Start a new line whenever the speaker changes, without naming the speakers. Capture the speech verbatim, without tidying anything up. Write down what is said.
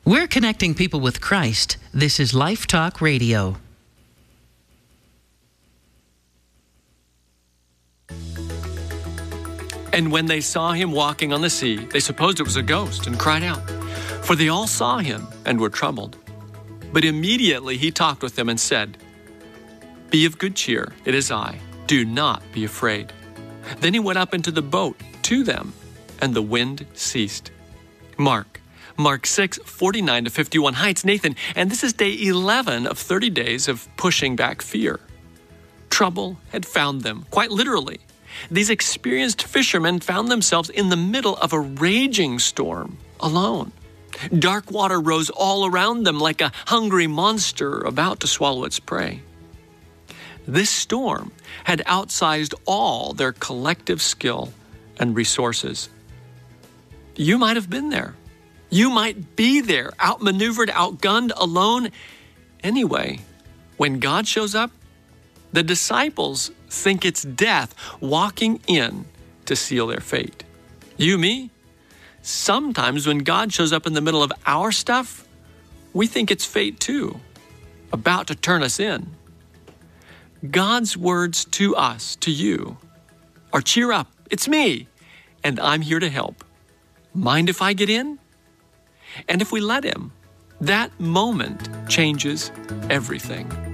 We're connecting people with Christ. This is Life Talk Radio.
And when they saw him walking on the sea, they supposed it was a ghost and cried out, for they all saw him and were troubled. But immediately he talked with them and said, "Be of good cheer, it is I. Do not be afraid." Then he went up into the boat to them, and the wind ceased. Mark, Mark six, forty-nine to fifty-one. Hi, it's Nathan, and this is day eleven of thirty days of pushing back fear. Trouble had found them, quite literally. These experienced fishermen found themselves in the middle of a raging storm, alone. Dark water rose all around them like a hungry monster about to swallow its prey. This storm had outsized all their collective skill and resources. You might have been there. You might be there, outmaneuvered, outgunned, alone. Anyway, when God shows up, the disciples think it's death walking in to seal their fate. You, me? Sometimes when God shows up in the middle of our stuff, we think it's fate too, about to turn us in. God's words to us, to you, are cheer up, it's me, and I'm here to help. Mind if I get in? And if we let him, that moment changes everything.